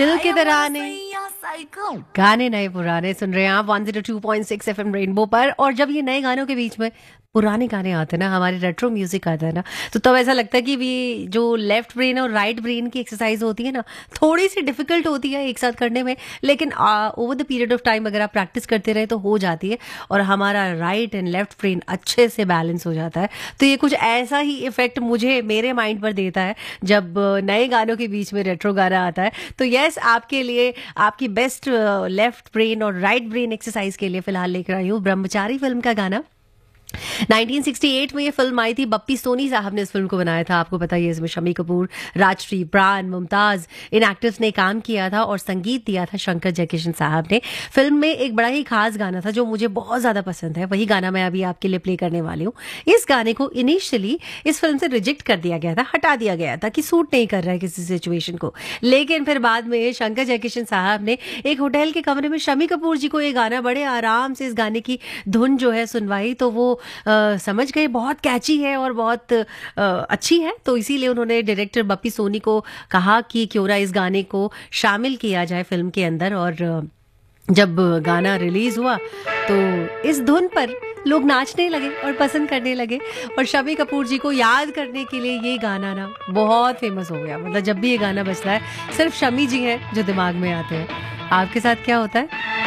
दिल के तराने गाने नए पुराने सुन रहे हैं आप 102.6 एफएम रेनबो पर। और जब ये नए गानों के बीच में पुराने गाने आते हैं ना, हमारे रेट्रो म्यूजिक आता है ना, तो तब ऐसा लगता है कि भी जो लेफ्ट ब्रेन और राइट ब्रेन की एक्सरसाइज होती है ना, थोड़ी सी डिफिकल्ट होती है एक साथ करने में, लेकिन over the period of time अगर आप प्रैक्टिस करते रहे तो हो जाती है और हमारा राइट एंड लेफ्ट ब्रेन अच्छे से बैलेंस हो जाता है। तो ये कुछ ऐसा ही इफेक्ट मुझे मेरे माइंड पर देता है जब नए गानों के बीच में रेट्रो गाना आता है। तो यस, आपके लिए आपकी बेस्ट लेफ्ट ब्रेन और राइट ब्रेन एक्सरसाइज के लिए फिलहाल लेकर आई हूँ ब्रह्मचारी फिल्म का गाना। 1968 में ये फिल्म आई थी। बप्पी सोनी साहब ने इस फिल्म को बनाया था। आपको पता ही है, इसमें शम्मी कपूर, राजश्री, प्राण, मुमताज इन एक्टर्स ने काम किया था और संगीत दिया था शंकर जयकिशन साहब ने। फिल्म में एक बड़ा ही खास गाना था जो मुझे बहुत ज्यादा पसंद है, वही गाना मैं अभी आपके लिए प्ले करने वाली हूँ। इस गाने को इनिशियली इस फिल्म से रिजेक्ट कर दिया गया था, हटा दिया गया था कि सूट नहीं कर रहा है किसी सिचुएशन को, लेकिन फिर बाद में शंकर जयकिशन साहब ने एक होटल के कमरे में शम्मी कपूर जी को ये गाना बड़े आराम से इस गाने की धुन जो है सुनवाई, तो वो समझ गए बहुत कैची है और बहुत अच्छी है। तो इसीलिए उन्होंने डायरेक्टर बप्पी सोनी को कहा कि क्यों ना इस गाने को शामिल किया जाए फिल्म के अंदर। और जब गाना रिलीज हुआ तो इस धुन पर लोग नाचने लगे और पसंद करने लगे और शम्मी कपूर जी को याद करने के लिए ये गाना ना बहुत फेमस हो गया। मतलब जब भी ये गाना बजता है सिर्फ शम्मी जी हैं जो दिमाग में आते हैं। आपके साथ क्या होता है?